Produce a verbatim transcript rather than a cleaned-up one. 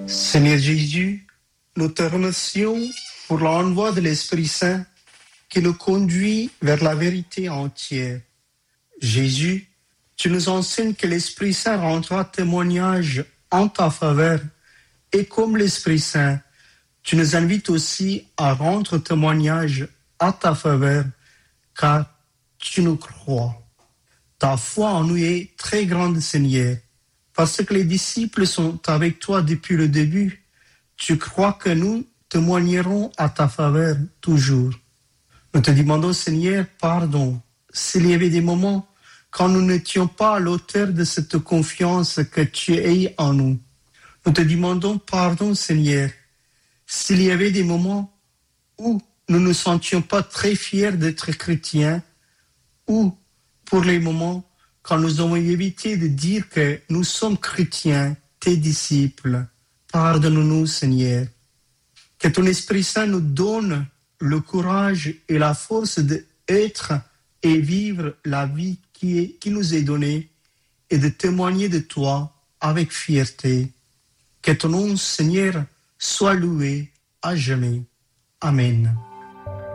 Seigneur Jésus, nous te remercions pour l'envoi de l'Esprit Saint qui nous conduit vers la vérité entière. Jésus, tu nous enseignes que l'Esprit Saint rendra témoignage en ta faveur et comme l'Esprit Saint, tu nous invites aussi à rendre témoignage à ta faveur car tu nous crois. Ta foi en nous est très grande, Seigneur, parce que les disciples sont avec toi depuis le début. Tu crois que nous témoignerons à ta faveur toujours. Nous te demandons, Seigneur, pardon, s'il y avait des moments quand nous n'étions pas à l'auteur de cette confiance que tu aies en nous. Nous te demandons pardon, Seigneur, s'il y avait des moments où nous ne nous sentions pas très fiers d'être chrétiens, ou pour les moments quand nous avons évité de dire que nous sommes chrétiens, tes disciples. Pardonne-nous, Seigneur. Que ton Esprit Saint nous donne le courage et la force d'être et vivre la vie qui, est, qui nous est donnée et de témoigner de toi avec fierté. Que ton nom, Seigneur, soit loué à jamais. Amen.